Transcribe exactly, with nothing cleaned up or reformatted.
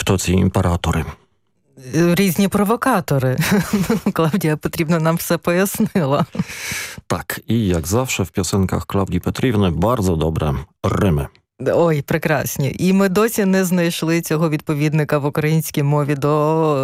Хто ці імператори? Різні провокатори. Клавдія Петрівна нам все пояснила. Так, і як завжди в пісеньках Клавдії Петрівни bardzo добре рими. Ой, прекрасні. І ми досі не знайшли цього відповідника в українській мові до